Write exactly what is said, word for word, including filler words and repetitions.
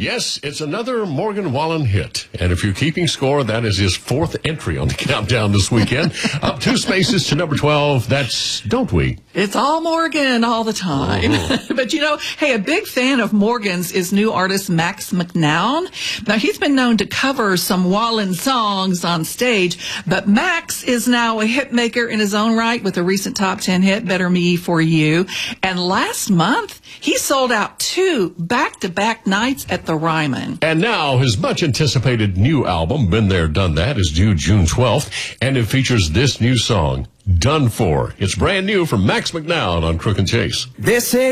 Yes, it's another Morgan Wallen hit. And if you're keeping score, that is his fourth entry on the countdown this weekend. Up two spaces to number twelve. That's Don't We? It's all Morgan all the time. Uh-huh. But, you know, hey, a big fan of Morgan's is new artist Max McNown. Now, he's been known to cover some Wallen songs on stage, but Max is now a hit maker in his own right with a recent top ten hit, Better Me For You. And last month, he sold out two back-to-back nights at the Ryman. And now his much-anticipated new album, Been There, Done That, is due June twelfth, and it features this new song, Done For. It's brand new from Max McNown on Crook and Chase. They say